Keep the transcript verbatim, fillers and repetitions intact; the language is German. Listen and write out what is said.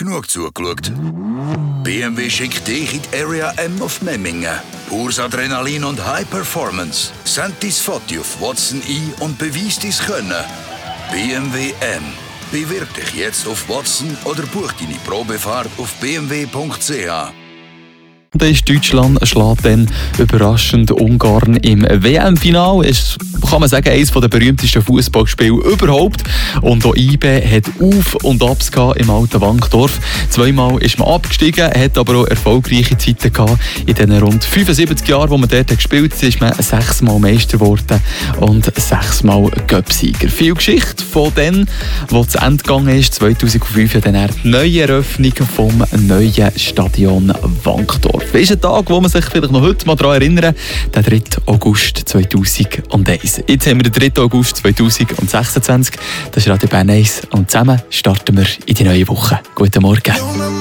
genug zugeschaut. B M W schickt dich in die Area M auf Memmingen. Pures Adrenalin und High Performance. Send dein Foto auf Watson ein und beweis dein Können. B M W M. Bewirb dich jetzt auf Watson oder buch deine Probefahrt auf b m w punkt c h. Da ist Deutschland schlägt dann überraschend Ungarn im W M-Final. Es kann man sagen, eines der berühmtesten Fußballspiele überhaupt. Und auch I B hat Auf- und Abs im alten Wankdorf. Zweimal ist man abgestiegen, hat aber auch erfolgreiche Zeiten gehabt. In den rund fünfundsiebzig Jahren, wo man dort gespielt hat, ist man sechsmal Meister geworden und sechsmal Cup-Sieger. Viel Geschichte von denen, wo zu Ende gegangen ist. zweitausendfünf dann die neue Eröffnung vom neuen Stadion Wankdorf. Das ist ein Tag, wo man sich vielleicht noch heute mal daran erinnern, der dritte August zweitausendeins. Jetzt haben wir den dritten August zweitausendsechsundzwanzig. Das ist Radio Bern eins und zusammen starten wir in die neue Woche. Guten Morgen.